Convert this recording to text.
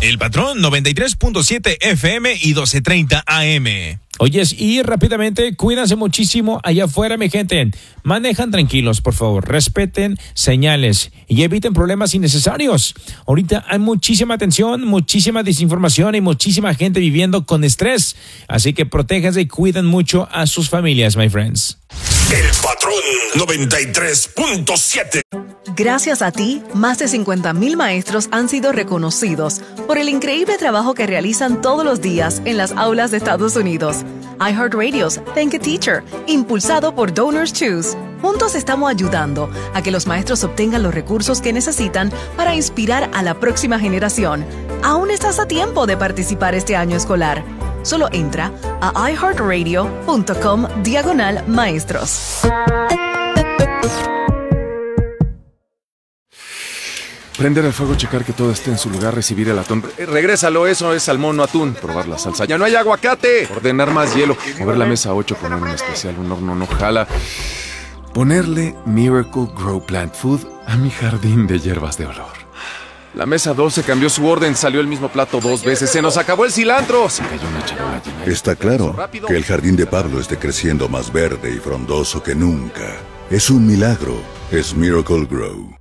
El Patrón 93.7 FM y 1230 AM. Oyes, y rápidamente, cuídense muchísimo allá afuera, mi gente. Manejan tranquilos, por favor. Respeten señales y eviten problemas innecesarios. Ahorita hay muchísima tensión, muchísima desinformación y muchísima gente viviendo con estrés. Así que protéjanse y cuiden mucho a sus familias, my friends. El Patrón 93.7. Gracias a ti, más de 50,000 maestros han sido reconocidos por el increíble trabajo que realizan todos los días en las aulas de Estados Unidos. iHeartRadio's Thank a Teacher, impulsado por Donors Choose. Juntos estamos ayudando a que los maestros obtengan los recursos que necesitan para inspirar a la próxima generación. Aún estás a tiempo de participar este año escolar. Solo entra a iHeartRadio.com/maestros. Prender el fuego, checar que todo esté en su lugar, recibir el atún. Regrésalo, eso es salmón, no atún. Probar la salsa. ¡Ya no hay aguacate! Ordenar más hielo. Mover la mesa 8, poner un especial, un horno no jala. Ponerle Miracle Grow Plant Food a mi jardín de hierbas de olor. La mesa 12 cambió su orden, salió el mismo plato 2 veces. ¡Se nos acabó el cilantro! Se cayó una charola llena. Está claro que el jardín de Pablo esté creciendo más verde y frondoso que nunca. Es un milagro. Es Miracle Grow.